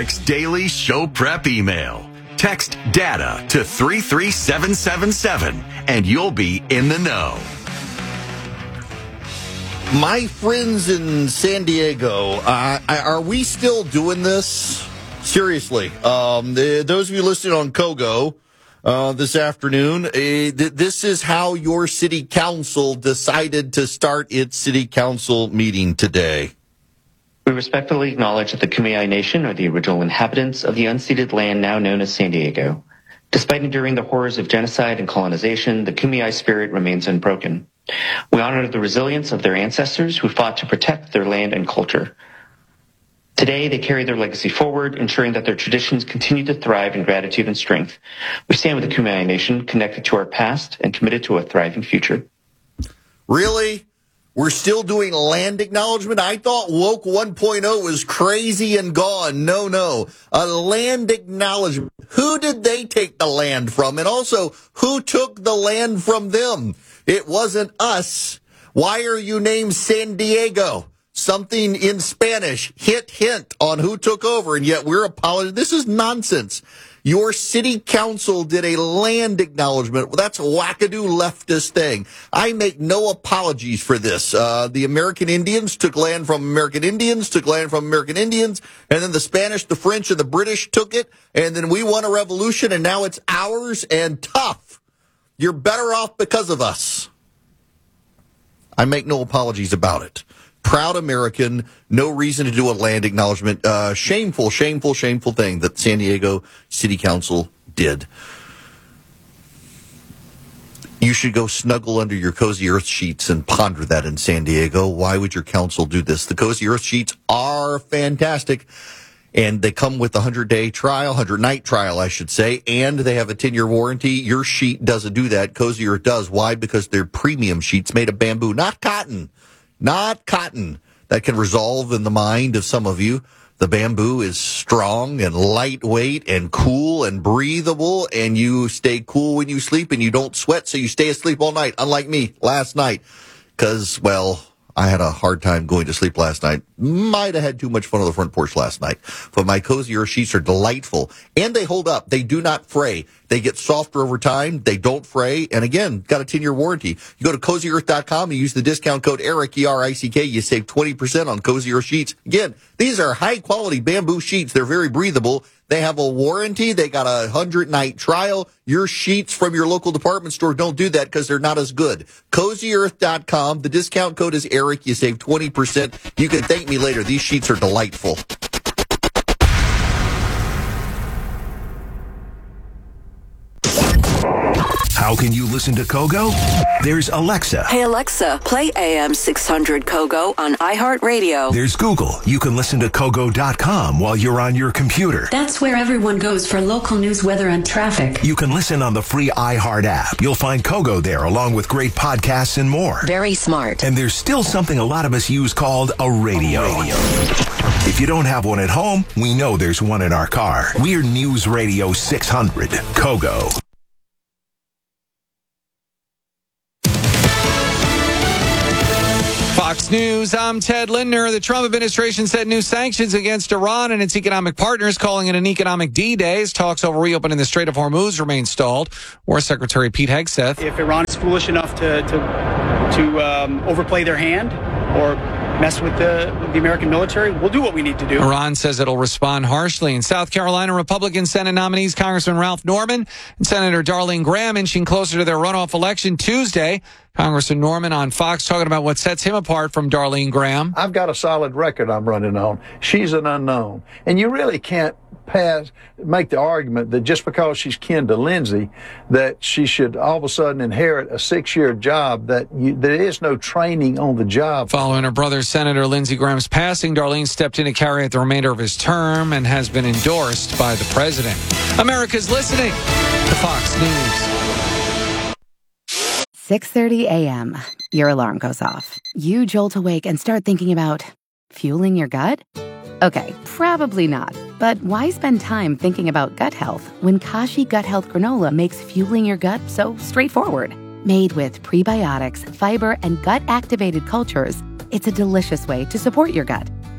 Eric's daily show prep email. Text DATA to 33777 and you'll be in the know. My friends in San Diego, are we still doing this? Seriously. Those of you listening on Kogo this afternoon, this is how your city council decided to start its city council meeting today. We respectfully acknowledge that the Kumeyaay Nation are the original inhabitants of the unceded land now known as San Diego. Despite enduring the horrors of genocide and colonization, the Kumeyaay spirit remains unbroken. We honor the resilience of their ancestors who fought to protect their land and culture. Today, they carry their legacy forward, ensuring that their traditions continue to thrive in gratitude and strength. We stand with the Kumeyaay Nation, connected to our past and committed to a thriving future. Really? We're still doing land acknowledgement? I thought Woke 1.0 was crazy and gone. No. A land acknowledgement. Who did they take the land from? And also, who took the land from them? It wasn't us. Why are you named San Diego? Something in Spanish. Hint on who took over, and yet we're apologizing. This is nonsense. Your city council did a land acknowledgement. Well, that's a wackadoo leftist thing. I make no apologies for this. The American Indians took land from American Indians, and then the Spanish, the French, and the British took it, and then we won a revolution, and now it's ours, and tough. You're better off because of us. I make no apologies about it. Proud American, no reason to do a land acknowledgement. Shameful thing that San Diego City Council did. You should go snuggle under your Cozy Earth sheets and ponder that in San Diego. Why would your council do this? The Cozy Earth sheets are fantastic, and they come with a 100-day trial, 100-night trial, I should say, and they have a 10-year warranty. Your sheet doesn't do that. Cozy Earth does. Why? Because they're premium sheets made of bamboo, not cotton. Not cotton. That can resolve in the mind of some of you. The bamboo is strong and lightweight and cool and breathable, and you stay cool when you sleep and you don't sweat, so you stay asleep all night, unlike me last night. Because, well, I had a hard time going to sleep last night. Might have had too much fun on the front porch last night. But my Cozy Earth sheets are delightful. And they hold up. They do not fray. They get softer over time. They don't fray. And again, got a 10-year warranty. You go to CozyEarth.com and use the discount code ERIC, E-R-I-C-K. You save 20% on Cozy Earth sheets. Again, these are high-quality bamboo sheets. They're very breathable. They have a warranty. They got a 100-night trial. Your sheets from your local department store don't do that because they're not as good. CozyEarth.com. The discount code is ERIC. You save 20%. You can thank me later. These sheets are delightful. How can you listen to Kogo? There's Alexa. Hey, Alexa, play AM 600 Kogo on iHeartRadio. There's Google. You can listen to Kogo.com while you're on your computer. That's where everyone goes for local news, weather, and traffic. You can listen on the free iHeart app. You'll find Kogo there along with great podcasts and more. Very smart. And there's still something a lot of us use called a radio. If you don't have one at home, we know there's one in our car. We're News Radio 600, Kogo. Fox News, I'm Ted Lindner. The Trump administration set new sanctions against Iran and its economic partners, calling it an economic D-Day. As talks over reopening the Strait of Hormuz remain stalled. War Secretary Pete Hegseth. If Iran is foolish enough to overplay their hand or mess with the American military, we'll do what we need to do. Iran says it'll respond harshly. In South Carolina, Republican Senate nominees Congressman Ralph Norman and Senator Darlene Graham inching closer to their runoff election Tuesday. Congressman Norman on Fox talking about what sets him apart from Darlene Graham. I've got a solid record I'm running on. She's an unknown. And you really can't make the argument that just because she's kin to Lindsey, that she should all of a sudden inherit a 6-year job, that there is no training on the job. Following her brother, Senator Lindsey Graham's passing, Darlene stepped in to carry out the remainder of his term and has been endorsed by the president. America's listening to Fox News. 6:30 a.m. Your alarm goes off. You jolt awake and start thinking about fueling your gut? Okay, probably not. But why spend time thinking about gut health when Kashi Gut Health Granola makes fueling your gut so straightforward? Made with prebiotics, fiber, and gut-activated cultures, it's a delicious way to support your gut.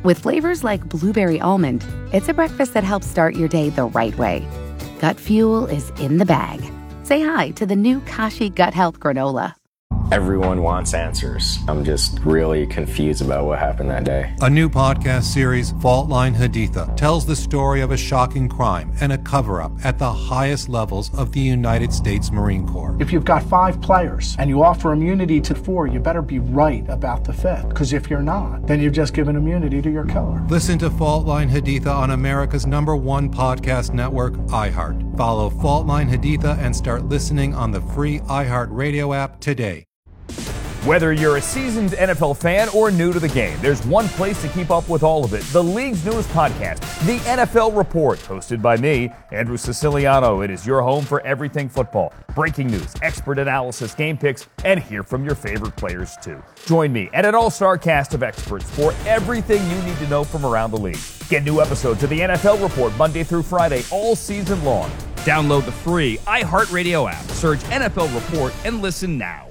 With flavors like blueberry almond, it's a breakfast that helps start your day the right way. Gut Fuel is in the bag. Say hi to the new Kashi Gut Health Granola. Everyone wants answers. I'm just really confused about what happened that day. A new podcast series, Fault Line Haditha, tells the story of a shocking crime and a cover-up at the highest levels of the United States Marine Corps. If you've got 5 players and you offer immunity to 4, you better be right about the 5th. Because if you're not, then you've just given immunity to your killer. Listen to Fault Line Haditha on America's #1 podcast network, iHeart. Follow Fault Line Haditha and start listening on the free iHeart Radio app today. Whether you're a seasoned NFL fan or new to the game, there's one place to keep up with all of it. The league's newest podcast, The NFL Report, hosted by me, Andrew Siciliano. It is your home for everything football. Breaking news, expert analysis, game picks, and hear from your favorite players too. Join me and an all-star cast of experts for everything you need to know from around the league. Get new episodes of The NFL Report Monday through Friday all season long. Download the free iHeartRadio app, search NFL Report, and listen now.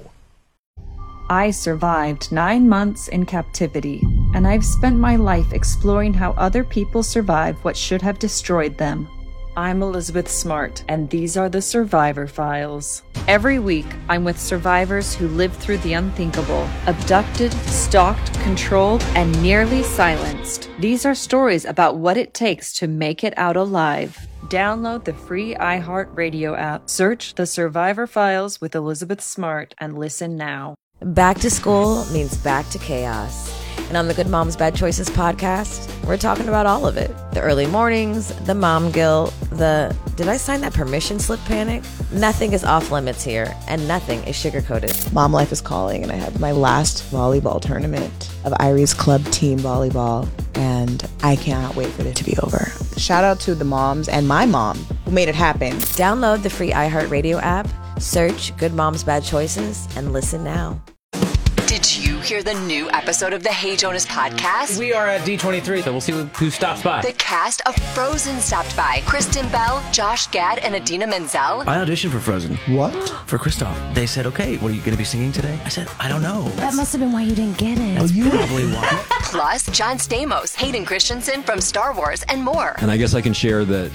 I survived 9 months in captivity, and I've spent my life exploring how other people survive what should have destroyed them. I'm Elizabeth Smart, and these are the Survivor Files. Every week, I'm with survivors who lived through the unthinkable, abducted, stalked, controlled, and nearly silenced. These are stories about what it takes to make it out alive. Download the free iHeartRadio app, search The Survivor Files with Elizabeth Smart, and listen now. Back to school means back to chaos. And on the Good Moms Bad Choices podcast, we're talking about all of it. The early mornings, the mom guilt, the did I sign that permission slip panic? Nothing is off limits here, and nothing is sugar-coated. Mom life is calling, and I have my last volleyball tournament of Irie's club team volleyball, and I cannot wait for it to be over. Shout out to the moms and my mom who made it happen. Download the free iHeartRadio app, search Good Moms Bad Choices, and listen now. Did you hear the new episode of the Hey Jonas podcast? We are at D23, so we'll see who stops by. The cast of Frozen stopped by. Kristen Bell, Josh Gad, and Idina Menzel. I auditioned for Frozen. What? For Kristoff. They said, okay, what are you going to be singing today? I said, I don't know. That must have been why you didn't get it. That's probably why. Plus, John Stamos, Hayden Christensen from Star Wars, and more. And I guess I can share that...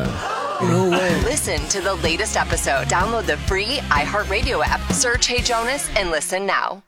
No way. Listen to the latest episode. Download the free iHeartRadio app. Search Hey Jonas and listen now.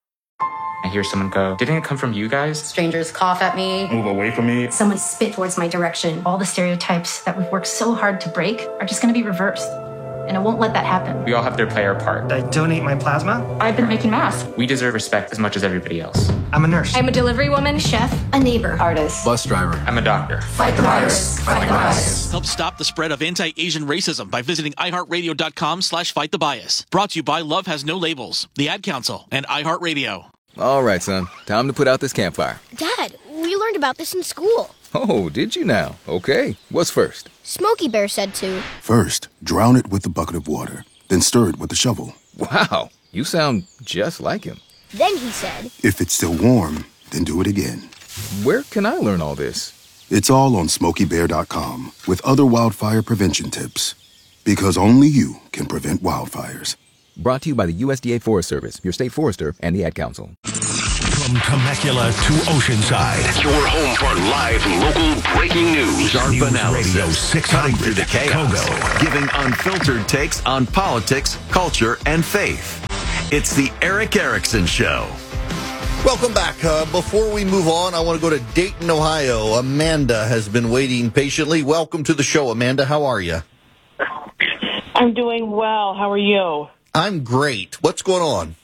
I hear someone go, didn't it come from you guys? Strangers cough at me. Move away from me. Someone spit towards my direction. All the stereotypes that we've worked so hard to break are just going to be reversed. And I won't let that happen. We all have to play our part. I donate my plasma. I've been making masks. We deserve respect as much as everybody else. I'm a nurse. I'm a delivery woman, chef, a neighbor, artist, bus driver. I'm a doctor. Fight the virus. Fight the bias. Help stop the spread of anti-Asian racism by visiting iHeartRadio.com/fightthebias. Brought to you by Love Has No Labels, the Ad Council, and iHeartRadio. All right, son. Time to put out this campfire. Dad, we learned about this in school. Oh, did you now? Okay. What's first? Smokey Bear said to. First, drown it with a bucket of water, then stir it with a shovel. Wow, you sound just like him. Then he said, if it's still warm, then do it again. Where can I learn all this? It's all on SmokeyBear.com with other wildfire prevention tips. Because only you can prevent wildfires. Brought to you by the USDA Forest Service, your state forester, and the Ad Council. From Temecula to Oceanside, your home for live local breaking news. Sharp News analysis. Radio 600 cutting through the chaos, giving unfiltered takes on politics, culture, and faith. It's the Eric Erickson Show. Welcome back. Before we move on, I want to go to Dayton, Ohio. Amanda has been waiting patiently. Welcome to the show, Amanda. How are you? I'm doing well. How are you? I'm great. What's going on?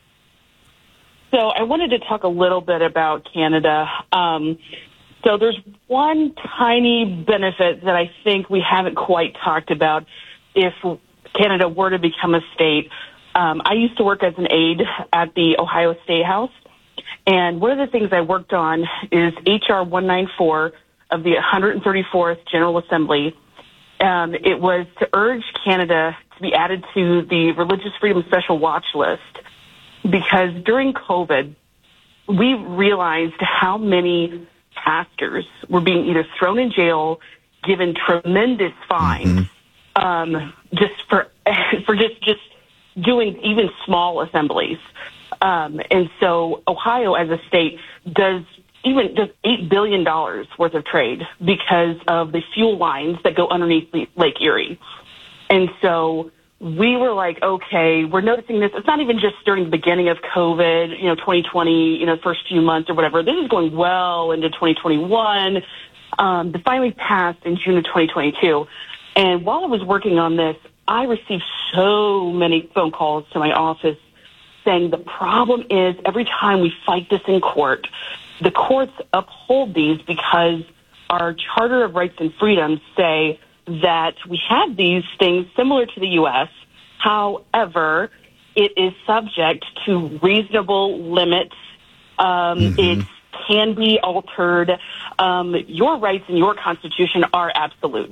So I wanted to talk a little bit about Canada. So there's one tiny benefit that I think we haven't quite talked about if Canada were to become a state. I used to work as an aide at the Ohio State House, and one of the things I worked on is H.R. 194 of the 134th General Assembly. It was to urge Canada to be added to the Religious Freedom Special Watch List, because during COVID, we realized how many pastors were being either thrown in jail, given tremendous fines, just for just doing even small assemblies. And so Ohio as a state does even just $8 billion worth of trade because of the fuel lines that go underneath Lake Erie. And so we were like, okay, we're noticing this. It's not even just during the beginning of COVID, 2020, first few months or whatever. This is going well into 2021. It finally passed in June of 2022. And while I was working on this, I received so many phone calls to my office saying the problem is every time we fight this in court, the courts uphold these because our Charter of Rights and Freedoms say that we have these things similar to the U.S. However, it is subject to reasonable limits. It can be altered. Your rights in your Constitution are absolute.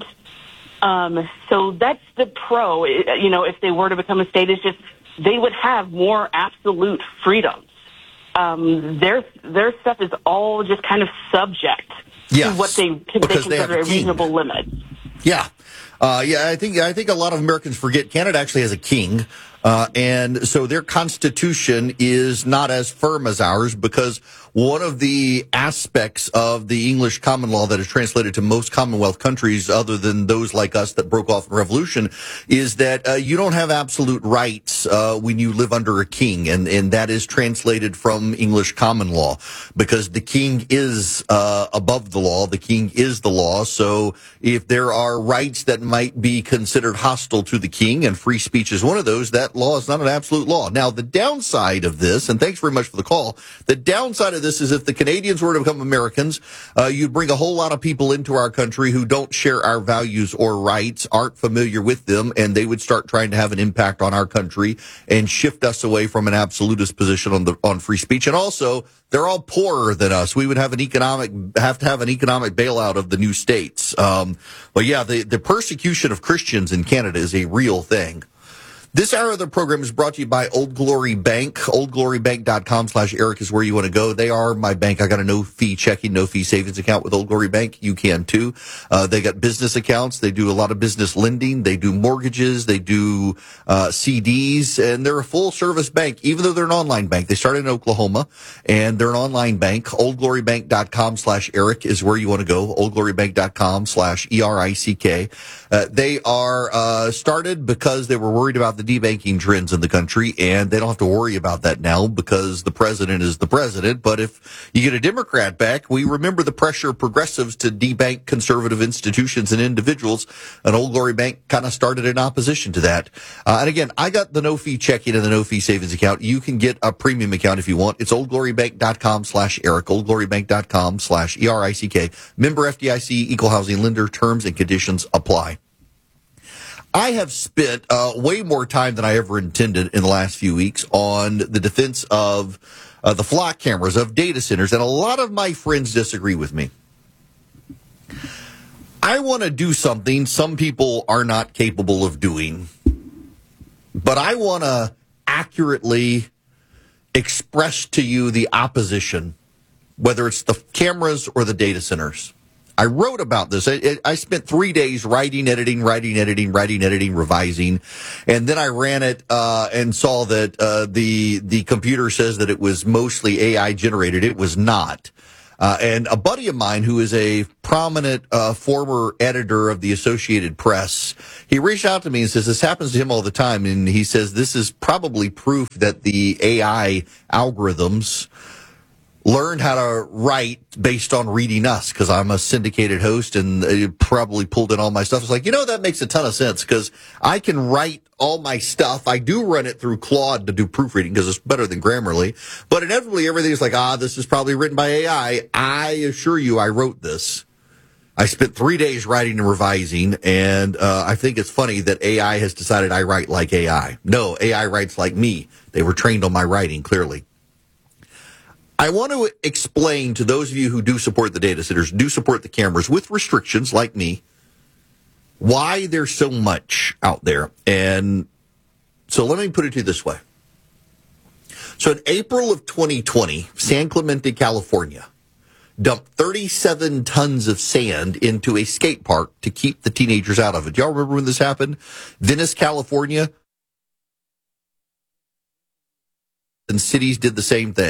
So that's the pro, if they were to become a state, is just they would have more absolute freedoms. Their stuff is all just kind of subject to what they consider a reasonable limit. Yeah. I think a lot of Americans forget Canada actually has a king. And so their constitution is not as firm as ours because one of the aspects of the English common law that is translated to most Commonwealth countries other than those like us that broke off in Revolution is that you don't have absolute rights when you live under a king. And that is translated from English common law because the king is above the law. The king is the law. So if there are rights that might be considered hostile to the king, and free speech is one of those, that law is not an absolute law. Now, the downside of this, and thanks very much for the call, the downside of this is if the Canadians were to become Americans, you'd bring a whole lot of people into our country who don't share our values or rights, aren't familiar with them, and they would start trying to have an impact on our country and shift us away from an absolutist position on free speech. And also, they're all poorer than us. We would have to have an economic bailout of the new states. But yeah, the persecution of Christians in Canada is a real thing. This hour of the program is brought to you by Old Glory Bank. OldGloryBank.com/Eric is where you want to go. They are my bank. I got a no-fee checking, no-fee savings account with Old Glory Bank. You can too. They got business accounts. They do a lot of business lending. They do mortgages. They do CDs. And they're a full-service bank, even though they're an online bank. They started in Oklahoma, and they're an online bank. OldGloryBank.com/Eric is where you want to go. OldGloryBank.com/ERICK. They are started because they were worried about the debanking trends in the country, and they don't have to worry about that now because the president is the president. But if you get a Democrat back, we remember the pressure of progressives to debank conservative institutions and individuals, and Old Glory Bank kind of started in opposition to that. And again, I got the no-fee checking and the no-fee savings account. You can get a premium account if you want. It's OldGloryBank.com/Eric, OldGloryBank.com/ERICK. Member FDIC, equal housing lender. Terms and conditions apply. I have spent way more time than I ever intended in the last few weeks on the defense of the flock cameras, of data centers, and a lot of my friends disagree with me. I want to do something some people are not capable of doing, but I want to accurately express to you the opposition, whether it's the cameras or the data centers. I wrote about this. I spent 3 days writing, editing, revising, and then I ran it and saw that the computer says that it was mostly AI generated. It was not. And a buddy of mine who is a prominent former editor of the Associated Press, he reached out to me and says this happens to him all the time, and he says this is probably proof that the AI algorithms learned how to write based on reading us, because I'm a syndicated host and it probably pulled in all my stuff. It's like, that makes a ton of sense because I can write all my stuff. I do run it through Claude to do proofreading because it's better than Grammarly. But inevitably everything's like, this is probably written by AI. I assure you I wrote this. I spent 3 days writing and revising, and I think it's funny that AI has decided I write like AI. No, AI writes like me. They were trained on my writing, clearly. I want to explain to those of you who do support the data centers, do support the cameras with restrictions like me, why there's so much out there. And so let me put it to you this way. So in April of 2020, San Clemente, California, dumped 37 tons of sand into a skate park to keep the teenagers out of it. Do y'all remember when this happened? Venice, California, and cities did the same thing.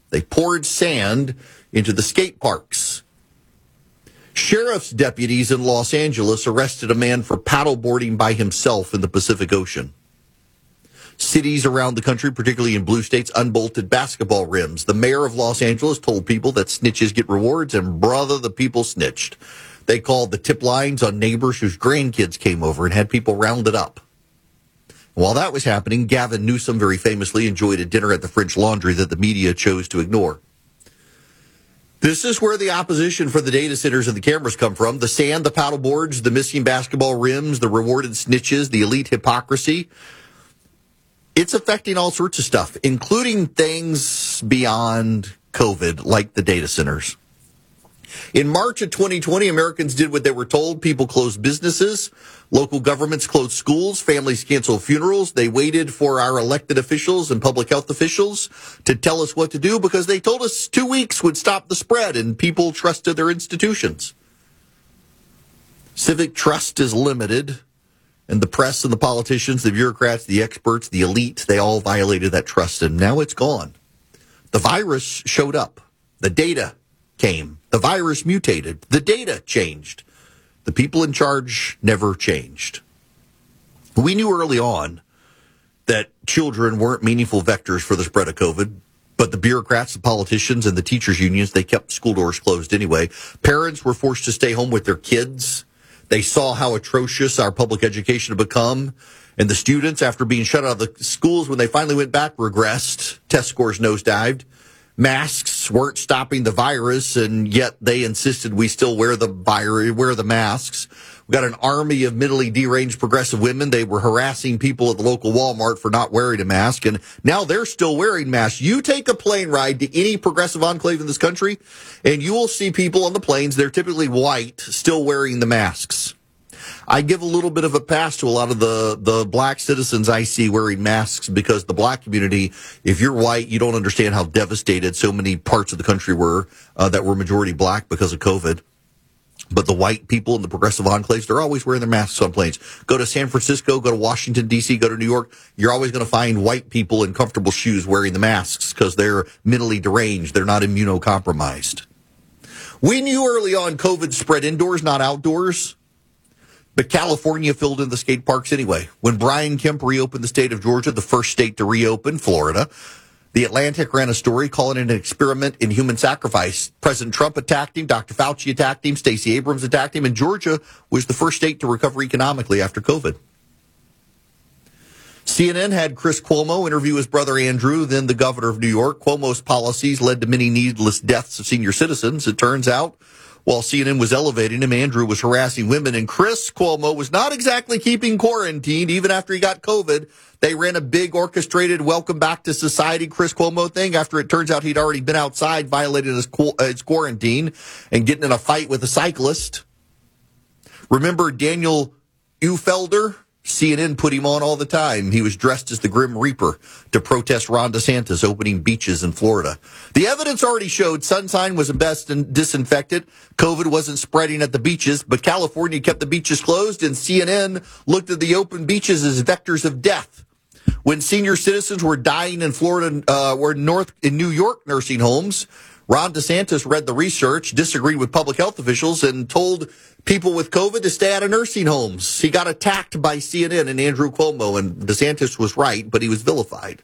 They poured sand into the skate parks. Sheriff's deputies in Los Angeles arrested a man for paddleboarding by himself in the Pacific Ocean. Cities around the country, particularly in blue states, unbolted basketball rims. The mayor of Los Angeles told people that snitches get rewards, and brother, the people snitched. They called the tip lines on neighbors whose grandkids came over and had people rounded up. While that was happening, Gavin Newsom very famously enjoyed a dinner at the French Laundry that the media chose to ignore. This is where the opposition for the data centers and the cameras come from. The sand, the paddle boards, the missing basketball rims, the rewarded snitches, the elite hypocrisy. It's affecting all sorts of stuff, including things beyond COVID, like the data centers. In March of 2020, Americans did what they were told. People closed businesses. Local governments closed schools. Families canceled funerals. They waited for our elected officials and public health officials to tell us what to do because they told us 2 weeks would stop the spread, and people trusted their institutions. Civic trust is limited, and the press and the politicians, the bureaucrats, the experts, the elite, they all violated that trust, and now it's gone. The virus showed up. The data came. The virus mutated. The data changed. The people in charge never changed. We knew early on that children weren't meaningful vectors for the spread of COVID, but the bureaucrats, the politicians, and the teachers' unions, they kept school doors closed anyway. Parents were forced to stay home with their kids. They saw how atrocious our public education had become. And the students, after being shut out of the schools, when they finally went back, regressed. Test scores nosedived. Masks weren't stopping the virus, and yet they insisted we still wear the masks. We got an army of mentally deranged progressive women. They were harassing people at the local Walmart for not wearing a mask, and now they're still wearing masks. You take a plane ride to any progressive enclave in this country, and you will see people on the planes, they're typically white, still wearing the masks. I give a little bit of a pass to a lot of the black citizens I see wearing masks because the black community, if you're white, you don't understand how devastated so many parts of the country were that were majority black because of COVID. But the white people in the progressive enclaves, they're always wearing their masks on planes. Go to San Francisco, go to Washington, D.C., go to New York. You're always going to find white people in comfortable shoes wearing the masks because they're mentally deranged. They're not immunocompromised. We knew early on COVID spread indoors, not outdoors. But California filled in the skate parks anyway. When Brian Kemp reopened the state of Georgia, the first state to reopen, Florida, The Atlantic ran a story calling it an experiment in human sacrifice. President Trump attacked him, Dr. Fauci attacked him, Stacey Abrams attacked him, and Georgia was the first state to recover economically after COVID. CNN had Chris Cuomo interview his brother Andrew, then the governor of New York. Cuomo's policies led to many needless deaths of senior citizens. It turns out, while CNN was elevating him, Andrew was harassing women, and Chris Cuomo was not exactly keeping quarantined even after he got COVID. They ran a big orchestrated welcome back to society Chris Cuomo thing after it turns out he'd already been outside violating his quarantine and getting in a fight with a cyclist. Remember Daniel Uhlfelder? CNN put him on all the time. He was dressed as the Grim Reaper to protest Ron DeSantis opening beaches in Florida. The evidence already showed sunshine was best and disinfected. COVID wasn't spreading at the beaches, but California kept the beaches closed, and CNN looked at the open beaches as vectors of death. When senior citizens were dying in Florida or in New York nursing homes, Ron DeSantis read the research, disagreed with public health officials, and told people with COVID to stay out of nursing homes. He got attacked by CNN and Andrew Cuomo, and DeSantis was right, but he was vilified.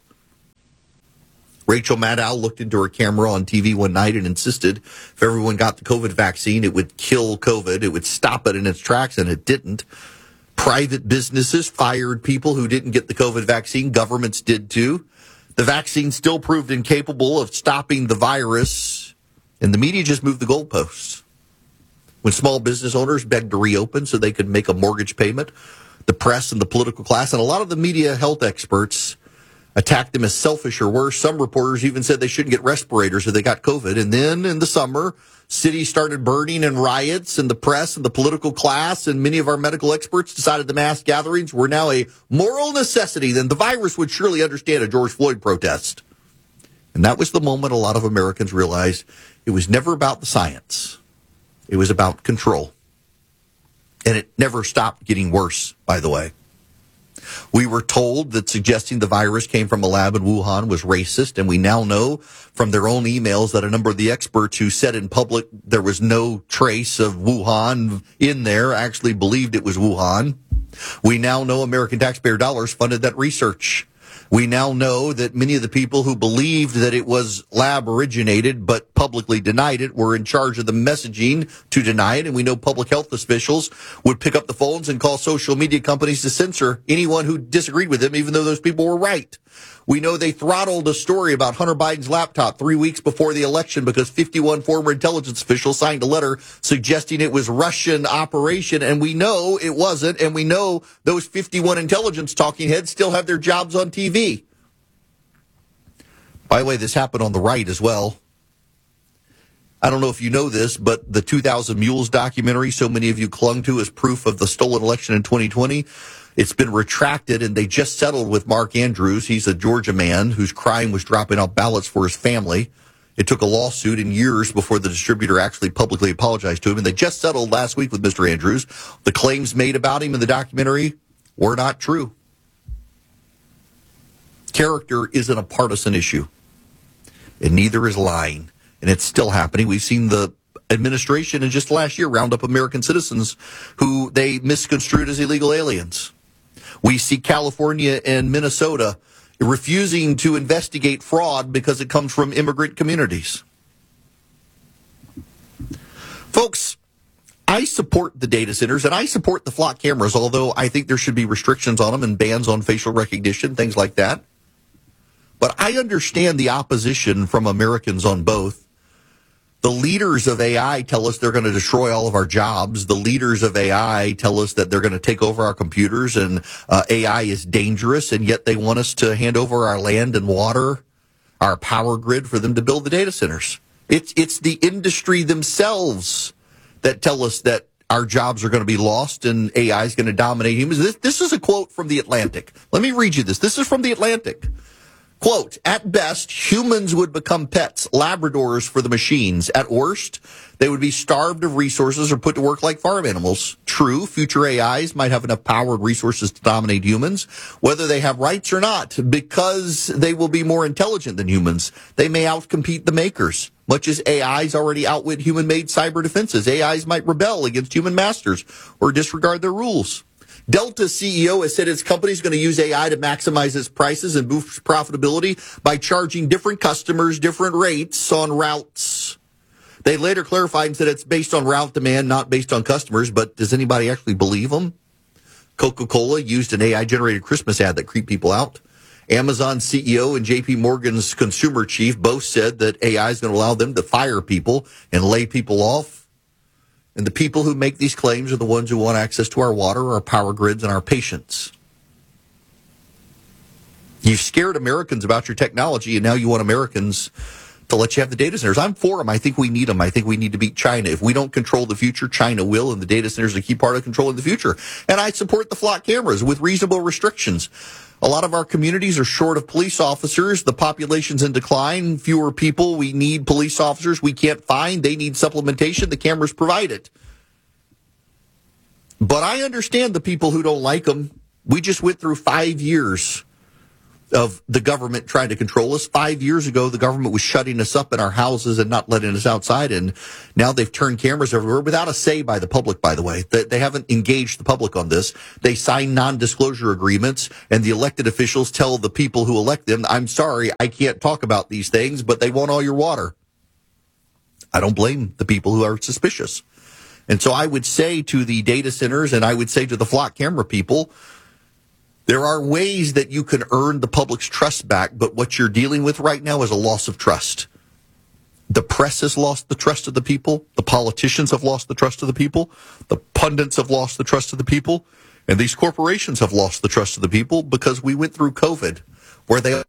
Rachel Maddow looked into her camera on TV one night and insisted if everyone got the COVID vaccine, it would kill COVID. It would stop it in its tracks, and it didn't. Private businesses fired people who didn't get the COVID vaccine. Governments did too. The vaccine still proved incapable of stopping the virus, and the media just moved the goalposts. When small business owners begged to reopen so they could make a mortgage payment, the press and the political class and a lot of the media health experts attacked them as selfish or worse. Some reporters even said they shouldn't get respirators if they got COVID. And then in the summer, cities started burning and riots, and the press and the political class and many of our medical experts decided the mass gatherings were now a moral necessity. Then the virus would surely understand a George Floyd protest. And that was the moment a lot of Americans realized it was never about the science. It was about control. And it never stopped getting worse, by the way. We were told that suggesting the virus came from a lab in Wuhan was racist, and we now know from their own emails that a number of the experts who said in public there was no trace of Wuhan in there actually believed it was Wuhan. We now know American taxpayer dollars funded that research. We now know that many of the people who believed that it was lab originated but publicly denied it were in charge of the messaging to deny it. And we know public health officials would pick up the phones and call social media companies to censor anyone who disagreed with them, even though those people were right. We know they throttled a story about Hunter Biden's laptop 3 weeks before the election because 51 former intelligence officials signed a letter suggesting it was Russian operation, and we know it wasn't, and we know those 51 intelligence talking heads still have their jobs on TV. By the way, this happened on the right as well. I don't know if you know this, but the 2000 Mules documentary so many of you clung to as proof of the stolen election in 2020, it's been retracted, and they just settled with Mark Andrews. He's a Georgia man whose crime was dropping off ballots for his family. It took a lawsuit and years before the distributor actually publicly apologized to him, and they just settled last week with Mr. Andrews. The claims made about him in the documentary were not true. Character isn't a partisan issue, and neither is lying, and it's still happening. We've seen the administration in just last year round up American citizens who they misconstrued as illegal aliens. We see California and Minnesota refusing to investigate fraud because it comes from immigrant communities. Folks, I support the data centers and I support the flock cameras, although I think there should be restrictions on them and bans on facial recognition, things like that. But I understand the opposition from Americans on both. The leaders of AI tell us they're going to destroy all of our jobs. The leaders of AI tell us that they're going to take over our computers and AI is dangerous, and yet they want us to hand over our land and water, our power grid for them to build the data centers. It's the industry themselves that tell us that our jobs are going to be lost and AI is going to dominate humans. This is a quote from The Atlantic. Let me read you this. This is from The Atlantic. Quote, at best, humans would become pets, Labradors for the machines. At worst, they would be starved of resources or put to work like farm animals. True, future AIs might have enough power and resources to dominate humans, whether they have rights or not, because they will be more intelligent than humans. They may outcompete the makers. Much as AIs already outwit human-made cyber defenses, AIs might rebel against human masters or disregard their rules. Delta CEO has said its company is going to use AI to maximize its prices and boost profitability by charging different customers different rates on routes. They later clarified and said it's based on route demand, not based on customers, but does anybody actually believe them? Coca-Cola used an AI-generated Christmas ad that creeped people out. Amazon CEO and JP Morgan's consumer chief both said that AI is going to allow them to fire people and lay people off. And the people who make these claims are the ones who want access to our water, our power grids, and our patience. You've scared Americans about your technology, and now you want Americans to let you have the data centers. I'm for them. I think we need them. I think we need to beat China. If we don't control the future, China will, and the data centers are a key part of controlling the future. And I support the flock cameras with reasonable restrictions. A lot of our communities are short of police officers. The population's in decline. Fewer people. We need police officers we can't find. They need supplementation. The cameras provide it. But I understand the people who don't like them. We just went through 5 years of the government trying to control us. 5 years ago, the government was shutting us up in our houses and not letting us outside. And now they've turned cameras everywhere without a say by the public, by the way. They haven't engaged the public on this. They sign non-disclosure agreements, and the elected officials tell the people who elect them, I'm sorry, I can't talk about these things, but they want all your water. I don't blame the people who are suspicious. And so I would say to the data centers, and I would say to the flock camera people, there are ways that you can earn the public's trust back, but what you're dealing with right now is a loss of trust. The press has lost the trust of the people. The politicians have lost the trust of the people. The pundits have lost the trust of the people. And these corporations have lost the trust of the people because we went through COVID, where they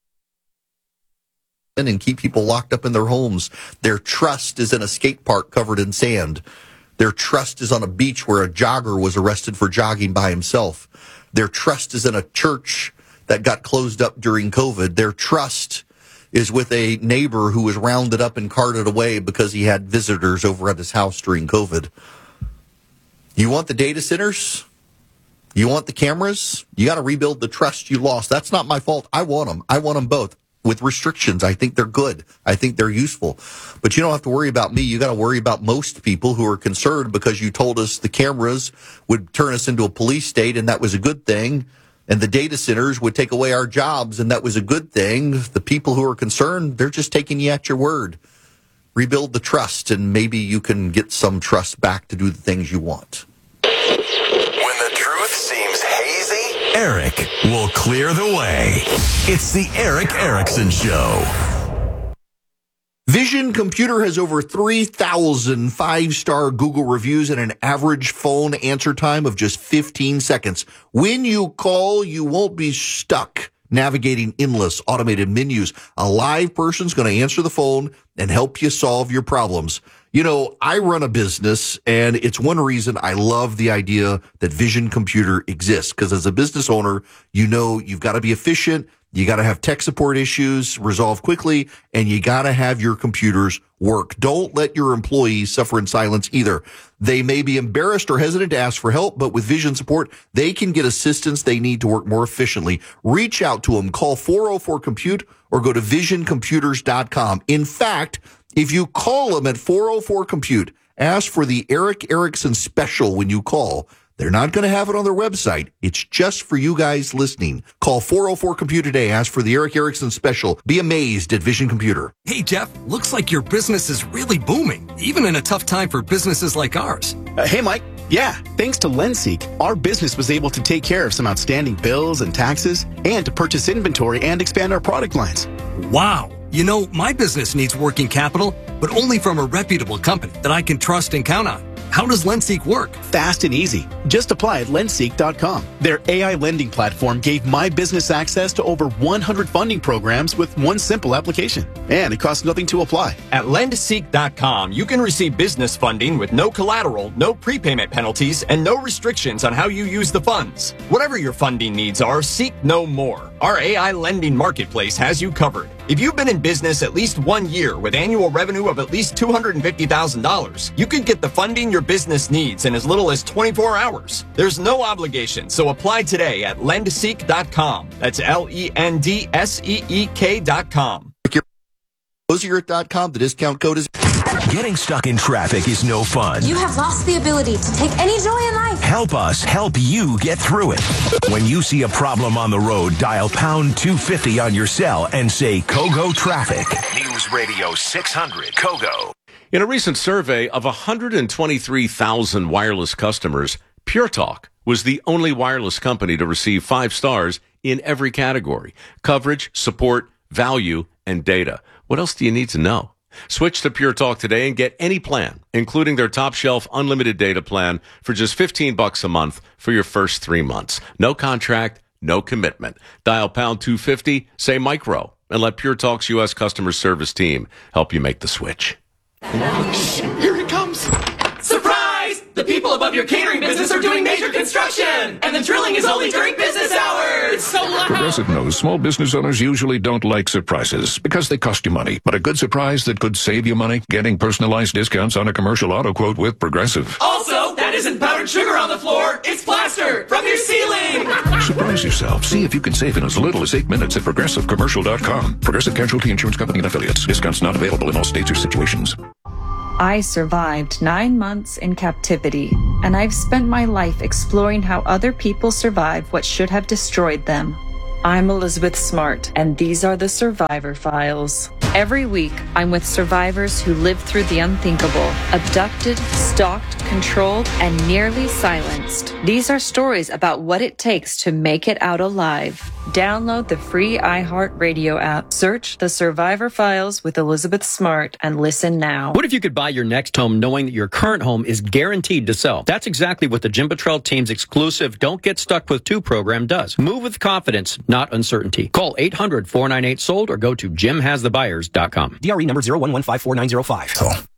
and keep people locked up in their homes. Their trust is in a skate park covered in sand. Their trust is on a beach where a jogger was arrested for jogging by himself. Their trust is in a church that got closed up during COVID. Their trust is with a neighbor who was rounded up and carted away because he had visitors over at his house during COVID. You want the data centers? You want the cameras? You got to rebuild the trust you lost. That's not my fault. I want them. I want them both. With restrictions, I think they're good. I think they're useful. But you don't have to worry about me. You got to worry about most people who are concerned because you told us the cameras would turn us into a police state, and that was a good thing. And the data centers would take away our jobs, and that was a good thing. The people who are concerned, they're just taking you at your word. Rebuild the trust, and maybe you can get some trust back to do the things you want. When the truth seems hazy, Eric will clear the way. It's the Eric Erickson Show. Vision Computer has over 3,000 five-star Google reviews and an average phone answer time of just 15 seconds. When you call, you won't be stuck navigating endless automated menus. A live person's going to answer the phone and help you solve your problems. You know, I run a business, and it's one reason I love the idea that Vision Computer exists, because as a business owner, you know you've got to be efficient, you got to have tech support issues resolved quickly, and you got to have your computers work. Don't let your employees suffer in silence either. They may be embarrassed or hesitant to ask for help, but with Vision support, they can get assistance they need to work more efficiently. Reach out to them. Call 404-COMPUTE or go to visioncomputers.com. In fact, if you call them at 404-COMPUTE, ask for the Eric Erickson special when you call. They're not going to have it on their website. It's just for you guys listening. Call 404-COMPUTE today. Ask for the Eric Erickson special. Be amazed at Vision Computer. Hey, Jeff, looks like your business is really booming, even in a tough time for businesses like ours. Hey, Mike. Yeah, thanks to LendSeek, our business was able to take care of some outstanding bills and taxes and to purchase inventory and expand our product lines. Wow. You know, my business needs working capital, but only from a reputable company that I can trust and count on. How does LendSeek work? Fast and easy. Just apply at lendseek.com. Their AI lending platform gave my business access to over 100 funding programs with one simple application. And it costs nothing to apply. At lendseek.com, you can receive business funding with no collateral, no prepayment penalties, and no restrictions on how you use the funds. Whatever your funding needs are, seek no more. Our AI lending marketplace has you covered. If you've been in business at least 1 year with annual revenue of at least $250,000, you can get the funding your business needs in as little as 24 hours. There's no obligation, so apply today at lendseek.com. That's LENDSEEK.com. Cozier.com. The discount code is... Getting stuck in traffic is no fun. You have lost the ability to take any joy in life. Help us help you get through it. When you see a problem on the road, dial pound 250 on your cell and say Kogo Traffic. News Radio 600 Kogo. In a recent survey of 123,000 wireless customers, Pure Talk was the only wireless company to receive 5 stars in every category: coverage, support, value, and data. What else do you need to know? Switch to Pure Talk today and get any plan, including their top shelf unlimited data plan for just $15 a month for your first 3 months. No contract, no commitment. Dial pound 250, say micro, and let Pure Talk's U.S. customer service team help you make the switch. Here it comes. Surprise! The people above your catering business are doing major construction, and the drilling is only during business hours. So loud. Progressive knows small business owners usually don't like surprises because they cost you money. But a good surprise that could save you money? Getting personalized discounts on a commercial auto quote with Progressive. Also, that isn't powdered sugar on the floor. It's plaster from your ceiling. Surprise yourself. See if you can save in as little as 8 minutes at progressivecommercial.com. Progressive Casualty Insurance Company and Affiliates. Discounts not available in all states or situations. I survived 9 months in captivity, and I've spent my life exploring how other people survive what should have destroyed them. I'm Elizabeth Smart, and these are the Survivor Files. Every week, I'm with survivors who lived through the unthinkable, abducted, stalked, controlled, and nearly silenced. These are stories about what it takes to make it out alive. Download the free iHeartRadio app. Search The Survivor Files with Elizabeth Smart and listen now. What if you could buy your next home knowing that your current home is guaranteed to sell? That's exactly what the Jim Bottrell team's exclusive Don't Get Stuck With 2 program does. Move with confidence, not uncertainty. Call 800-498-SOLD or go to jimhasthebuyers.com. DRE number 01154905.